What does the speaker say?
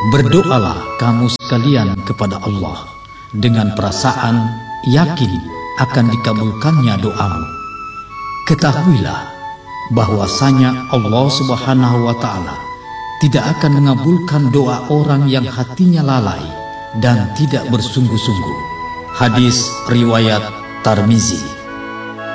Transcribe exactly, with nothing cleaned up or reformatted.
Berdoalah kamu sekalian kepada Allah dengan perasaan yakin akan dikabulkannya doamu. Ketahuilah bahwasanya Allah Subhanahu wa Ta'ala tidak akan mengabulkan doa orang yang hatinya lalai dan tidak bersungguh-sungguh. Hadis riwayat Tirmizi.